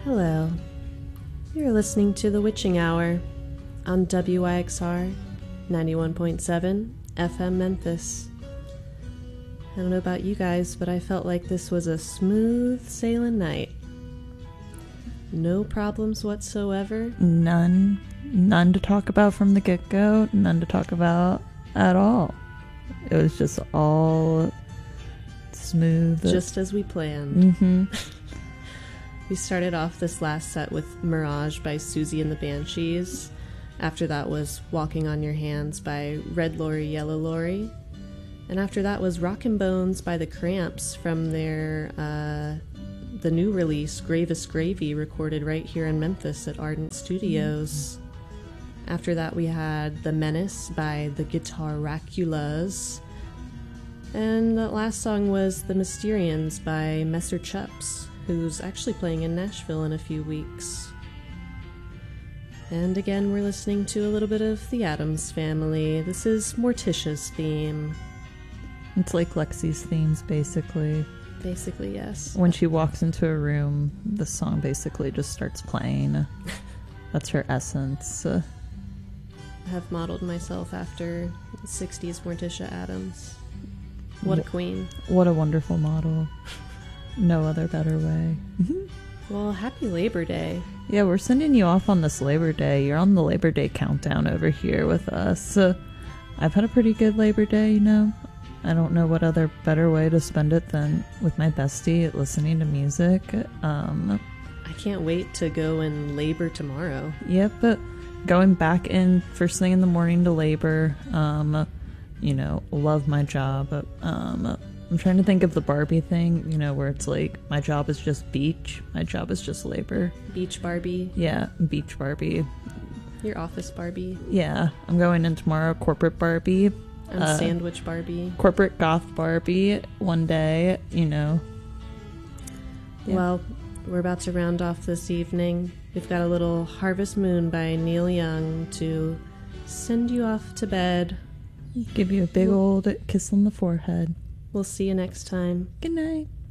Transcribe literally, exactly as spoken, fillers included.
Hello. You're listening to The Witching Hour on W I X R ninety-one point seven F M Memphis. I don't know about you guys, but I felt like this was a smooth sailing night. No problems whatsoever. None. None to talk about from the get-go. None to talk about at all. It was just all smooth. Just as we planned. Mm-hmm. We started off this last set with Mirage by Susie and the Banshees. After that was Walking on Your Hands by Red Lorry, Yellow Lorry. And after that was Rockin' Bones by the Cramps from their, uh, the new release, Gravest Gravy, recorded right here in Memphis at Ardent Studios. Mm-hmm. After that we had The Menace by the Guitaraculas. And the last song was The Mysterians by Messer Chups, who's actually playing in Nashville in a few weeks. And again, we're listening to a little bit of The Addams Family. This is Morticia's theme. It's like Lexi's themes, basically. Basically, yes. When she walks into a room, the song basically just starts playing. That's her essence. I have modeled myself after sixties Morticia Addams. What a queen. What a wonderful model. No other better way. Well, happy Labor Day. Yeah, we're sending you off on this Labor Day. You're on the Labor Day countdown over here with us. Uh, I've had a pretty good Labor Day, you know. I don't know what other better way to spend it than with my bestie listening to music. Um, I can't wait to go and labor tomorrow. Yep, but going back in first thing in the morning to labor. Um, you know, love my job. Um, I'm trying to think of the Barbie thing, you know, where it's like, my job is just beach, my job is just labor. Beach Barbie. Yeah, beach Barbie. Your office Barbie. Yeah, I'm going in tomorrow, corporate Barbie. I'm uh, sandwich Barbie. Corporate goth Barbie one day, you know. Yeah. Well, we're about to round off this evening. We've got a little Harvest Moon by Neil Young to send you off to bed. Give you a big old kiss on the forehead. We'll see you next time. Good night.